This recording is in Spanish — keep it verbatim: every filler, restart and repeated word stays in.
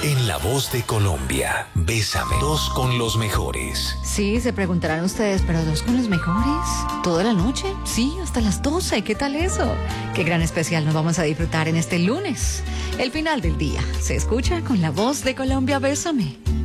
En La Voz de Colombia, Bésame, dos con los mejores. Sí, se preguntarán ustedes, ¿pero dos con los mejores? ¿Toda la noche? Sí, hasta las doce. ¿Qué tal eso? Qué gran especial nos vamos a disfrutar en este lunes. El final del día se escucha con La Voz de Colombia, Bésame.